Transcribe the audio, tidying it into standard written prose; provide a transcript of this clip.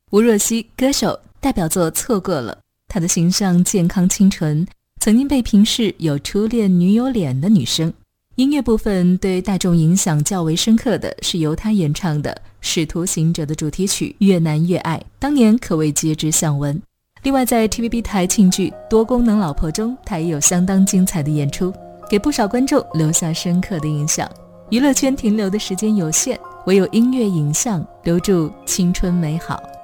吴若希，歌手，代表作《错过了》。她的形象健康清纯，曾经被评视有初恋女友脸的女生。音乐部分对大众影响较为深刻的是由她演唱的《使徒行者》的主题曲《越难越爱》，当年可谓皆知巷闻。另外在 TVB 台庆剧《多功能老婆》中，她也有相当精彩的演出，给不少观众留下深刻的印象。娱乐圈停留的时间有限，唯有音乐影像留住青春美好。